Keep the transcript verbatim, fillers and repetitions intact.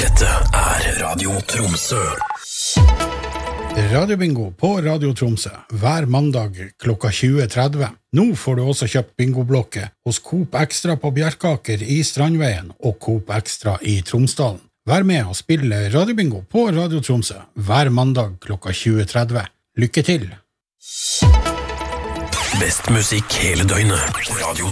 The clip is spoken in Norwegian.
Dette er Radio Tromsø. Radiobingo på Radio Tromsø hver mandag klokka tjue tretti. Nå får du også kjøpt bingoblokke hos Coop Extra på Bjerkaker i Strandveien og Coop Extra i Tromsdalen. Vær med og spille Radiobingo på Radio Tromsø hver mandag klokka tjue tretti. Lykke til! Best musikk hele døgnet. Radio